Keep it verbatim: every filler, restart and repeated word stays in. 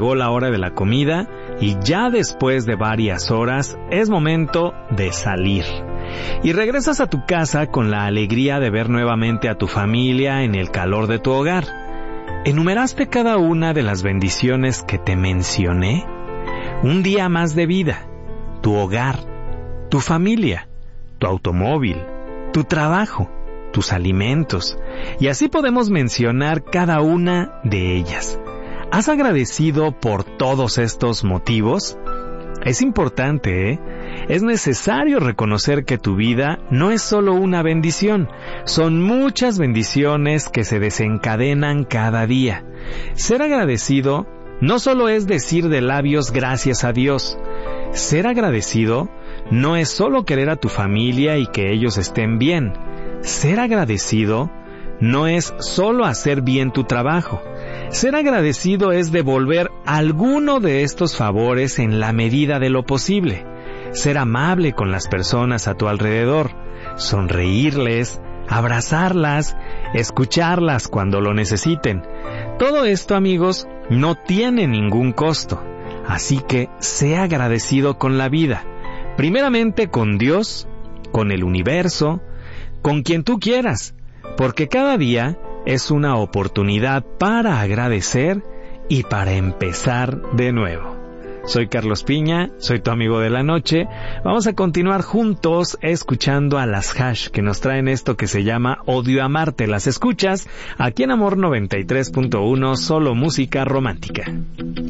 llegó la hora de la comida y ya después de varias horas es momento de salir. Y regresas a tu casa con la alegría de ver nuevamente a tu familia en el calor de tu hogar. ¿Enumeraste cada una de las bendiciones que te mencioné? Un día más de vida, tu hogar, tu familia, tu automóvil, tu trabajo, tus alimentos, y así podemos mencionar cada una de ellas. ¿Has agradecido por todos estos motivos? Es importante, ¿eh? Es necesario reconocer que tu vida no es solo una bendición, son muchas bendiciones que se desencadenan cada día. Ser agradecido no solo es decir de labios gracias a Dios. Ser agradecido no es solo querer a tu familia y que ellos estén bien. Ser agradecido no es solo hacer bien tu trabajo. Ser agradecido es devolver alguno de estos favores en la medida de lo posible. Ser amable con las personas a tu alrededor, sonreírles, abrazarlas, escucharlas cuando lo necesiten. Todo esto, amigos, no tiene ningún costo. Así que sé agradecido con la vida. Primeramente con Dios, con el universo, con quien tú quieras, porque cada día es una oportunidad para agradecer y para empezar de nuevo. Soy Carlos Piña, soy tu amigo de la noche. Vamos a continuar juntos escuchando a las Hash, que nos traen esto que se llama Odio Amarte. Las escuchas aquí en Amor noventa y tres punto uno, solo música romántica.